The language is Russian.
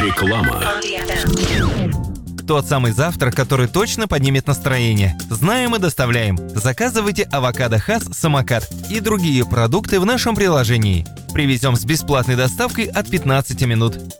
Реклама. Тот самый завтрак, который точно поднимет настроение. Знаем и доставляем. Заказывайте авокадо Хас самокат и другие продукты в нашем приложении. Привезем с бесплатной доставкой от 15 минут.